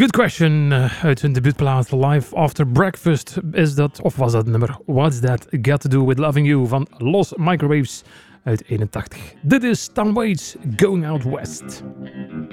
Good Question uit hun debuutplaat Live After Breakfast is dat, of was dat nummer What's That Got To Do With Loving You van Los Microwaves uit 81. Dit is Tom Waits, Going Out West.